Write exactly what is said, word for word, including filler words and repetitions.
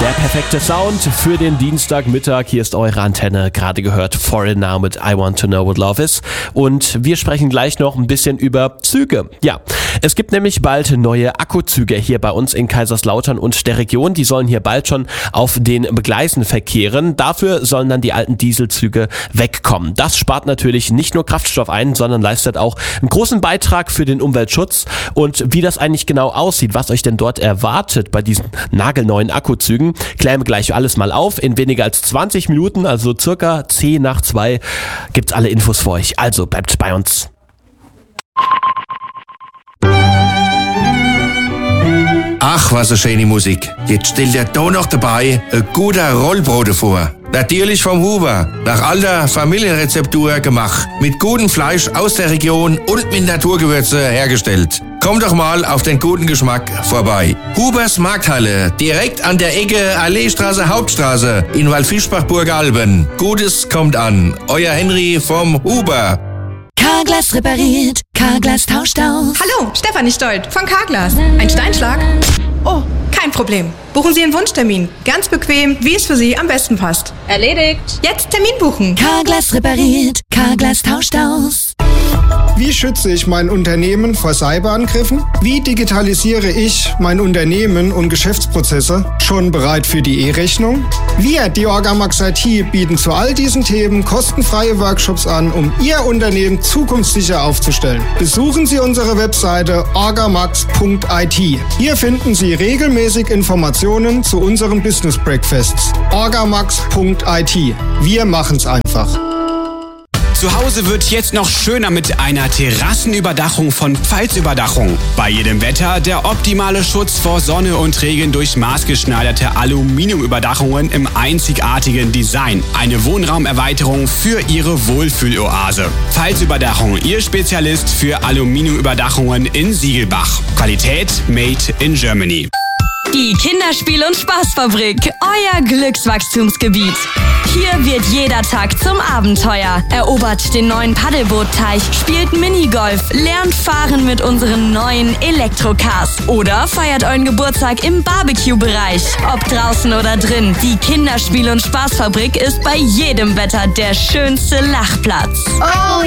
Der perfekte Sound für den Dienstagmittag. Hier ist eure Antenne. Gerade gehört Foreign Now mit I Want to Know What Love Is. Und wir sprechen gleich noch ein bisschen über Züge. Ja, es gibt nämlich bald neue Akkuzüge hier bei uns in Kaiserslautern und der Region. Die sollen hier bald schon auf den Gleisen verkehren. Dafür sollen dann die alten Dieselzüge wegkommen. Das spart natürlich nicht nur Kraftstoff ein, sondern leistet auch einen großen Beitrag für den Umweltschutz. Und wie das eigentlich genau aussieht, was euch denn dort erwartet bei diesen nagelneuen Akkuzügen, klären wir gleich alles mal auf. In weniger als zwanzig Minuten, also circa zehn nach zwei, gibt's alle Infos für euch. Also bleibt bei uns. Ach, was eine schöne Musik. Jetzt stellt er da noch dabei ein guter Rollbrot vor. Natürlich vom Huber, nach alter Familienrezeptur gemacht. Mit gutem Fleisch aus der Region und mit Naturgewürze hergestellt. Komm doch mal auf den guten Geschmack vorbei. Hubers Markthalle, direkt an der Ecke Alleestraße, Hauptstraße in Waldfischbach-Burgalben. Gutes kommt an. Euer Henry vom Huber. Carglass repariert, Carglass tauscht aus. Hallo, Stefanie Stolt von Carglass. Ein Steinschlag? Oh, kein Problem. Buchen Sie einen Wunschtermin. Ganz bequem, wie es für Sie am besten passt. Erledigt. Jetzt Termin buchen. Carglass repariert, Carglass tauscht aus. Wie schütze ich mein Unternehmen vor Cyberangriffen? Wie digitalisiere ich mein Unternehmen und Geschäftsprozesse? Schon bereit für die E-Rechnung? Wir, die Orgamax I T, bieten zu all diesen Themen kostenfreie Workshops an, um Ihr Unternehmen zukunftssicher aufzustellen. Besuchen Sie unsere Webseite orgamax punkt I T. Hier finden Sie regelmäßig Informationen zu unseren Business Breakfasts. orgamax punkt I T. Wir machen's einfach. Zu Hause wird jetzt noch schöner mit einer Terrassenüberdachung von Pfalzüberdachung. Bei jedem Wetter der optimale Schutz vor Sonne und Regen durch maßgeschneiderte Aluminiumüberdachungen im einzigartigen Design. Eine Wohnraumerweiterung für Ihre Wohlfühloase. Pfalzüberdachung, Ihr Spezialist für Aluminiumüberdachungen in Siegelbach. Qualität made in Germany. Die Kinderspiel- und Spaßfabrik, euer Glückswachstumsgebiet. Hier wird jeder Tag zum Abenteuer. Erobert den neuen Paddelbootteich, spielt Minigolf, lernt fahren mit unseren neuen Elektrocars oder feiert euren Geburtstag im Barbecue-Bereich. Ob draußen oder drin, die Kinderspiel- und Spaßfabrik ist bei jedem Wetter der schönste Lachplatz. Oh